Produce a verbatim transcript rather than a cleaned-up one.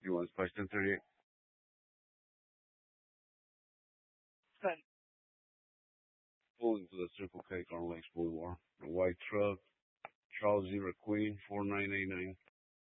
You want Spice ten thirty-eight? Good. Pulling to the Circle K, Garden Lakes Boulevard. A white truck, Charles Zebra Queen, four nine eight nine.